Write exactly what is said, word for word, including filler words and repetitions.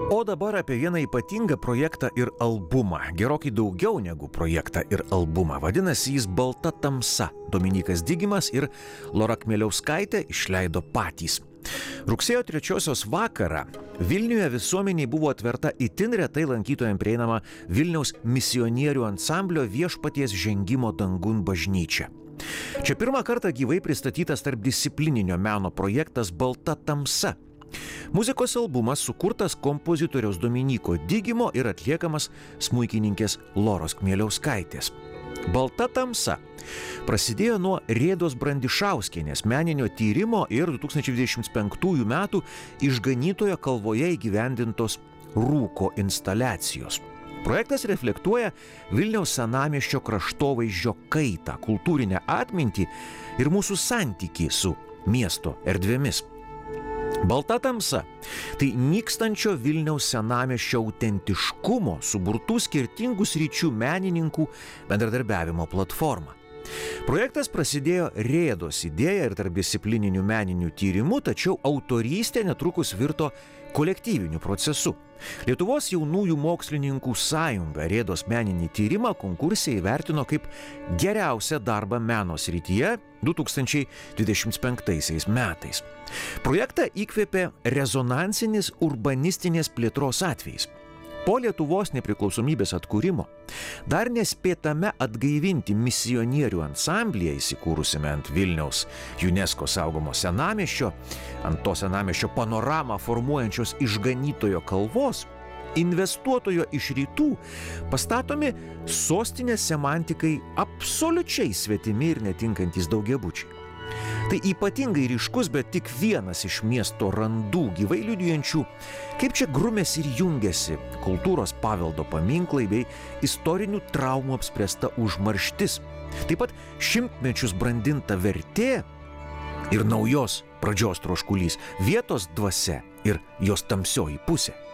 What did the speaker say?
O dabar apie vieną ypatingą projektą ir albumą. Gerokai daugiau negu projektą ir albumą. Vadinasi, jis Balta tamsa. Dominykas Digimas ir Lora Kmieliauskaitė išleido patys. Rugsėjo trečiosios vakarą Vilniuje visuomeniai buvo atverta itin retai lankytojams prieinama Vilniaus misionierių ansamblio Viešpaties žengimo dangun bažnyčia. Čia pirmą kartą gyvai pristatytas tarpdisciplininio meno projektas Balta tamsa. Muzikos albumas sukurtas kompozitoriaus Dominyko Digimo ir atliekamas smuikininkės Loros Kmieliauskaitės. Balta tamsa prasidėjo nuo Rėdos Brandišauskienės meninio tyrimo ir du tūkstančiai dvidešimt penktųjų metų Išganytojo kalvoje įgyvendintos rūko instaliacijos. Projektas reflektuoja Vilniaus senamiesčio kraštovaizdžio kaitą, kultūrinę atmintį ir mūsų santykį su miesto erdvėmis. Balta tamsa – tai nykstančio Vilniaus senamiesčio autentiškumo, suburtų skirtingų sričių menininkų bendradarbiavimo platforma. Projektas prasidėjo Rėdos idėja ir tarpdisciplininių meninių tyrimų, tačiau autorystė netrukus virto kolektyviniu procesu. Lietuvos jaunųjų mokslininkų sąjunga Rėdos meninį tyrimą konkurse įvertino kaip geriausią darbą meno srityje du tūkstančiai dvidešimt penktaisiais metais. Projektą įkvėpė rezonansinis urbanistinės plėtros atvejis. Po Lietuvos nepriklausomybės atkūrimo dar nespėtame atgaivinti misionierių ansamblyje įsikūrusiame ant Vilniaus UNESCO saugomo senamiesčio, ant to senamiesčio panoramą formuojančios Išganytojo kalvos, investuotojo iš rytų pastatomi sostinės semantikai absoliučiai svetimi ir netinkantys daugiabučiai. Tai ypatingai ryškus, bet tik vienas iš miesto randų gyvai liudijančių, kaip čia grumėsi ir jungiasi kultūros paveldo paminklai bei istorinių traumų apspręsta užmarštis. Taip pat šimtmečius brandinta vertė ir naujos pradžios troškulys, vietos dvasia ir jos tamsioji pusė.